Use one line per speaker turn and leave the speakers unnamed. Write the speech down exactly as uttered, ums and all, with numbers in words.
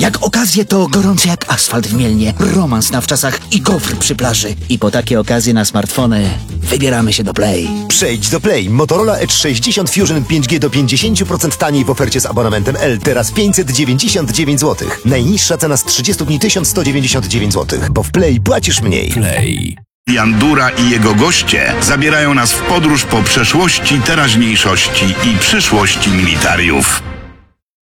Jak okazje to gorący jak asfalt w Mielnie, romans na wczasach i gofr przy plaży. I po takie okazje na smartfony wybieramy się do Play.
Przejdź do Play. Motorola Edge sześćdziesiąt Fusion pięć G do pięćdziesiąt procent taniej w ofercie z abonamentem L. Teraz pięćset dziewięćdziesiąt dziewięć złotych. Najniższa cena z trzydziestu dni tysiąc sto dziewięćdziesiąt dziewięć złotych. Bo w Play płacisz mniej.
Play.
Jandura i jego goście zabierają nas w podróż po przeszłości, teraźniejszości i przyszłości militariów.